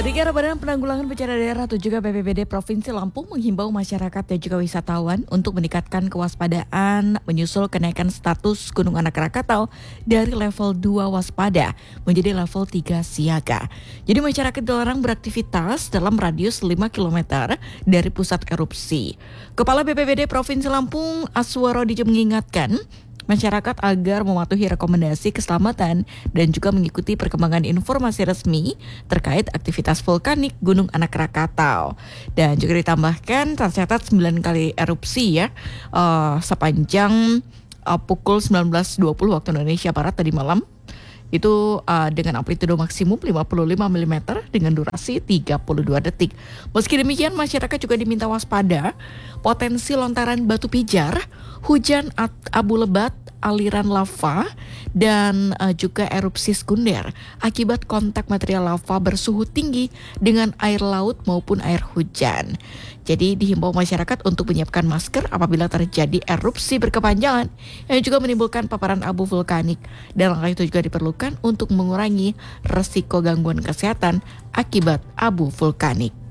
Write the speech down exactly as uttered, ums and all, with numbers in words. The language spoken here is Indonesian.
Ketiga, Badan Penanggulangan Bencana Daerah atau juga B P B D Provinsi Lampung menghimbau masyarakat dan juga wisatawan untuk meningkatkan kewaspadaan menyusul kenaikan status Gunung Anak Rakatau dari level dua waspada menjadi level tiga siaga. Jadi masyarakat dilarang beraktivitas dalam radius lima kilometer dari pusat erupsi. Kepala B P B D Provinsi Lampung, Aswaro Dijo, mengingatkan masyarakat agar mematuhi rekomendasi keselamatan dan juga mengikuti perkembangan informasi resmi terkait aktivitas vulkanik Gunung Anak Rakatau. Dan juga ditambahkan tercatat sembilan kali erupsi ya uh, sepanjang uh, pukul sembilan belas dua puluh waktu Indonesia Barat tadi malam. Itu uh, dengan amplitudo maksimum lima puluh lima milimeter dengan durasi tiga puluh dua detik. Meski demikian, masyarakat juga diminta waspada potensi lontaran batu pijar, hujan abu lebat, aliran lava, dan uh, juga erupsi sekunder akibat kontak material lava bersuhu tinggi dengan air laut maupun air hujan. Jadi dihimbau masyarakat untuk menyiapkan masker apabila terjadi erupsi berkepanjangan yang juga menimbulkan paparan abu vulkanik. Dan langkah itu juga diperlukan untuk mengurangi resiko gangguan kesehatan akibat abu vulkanik.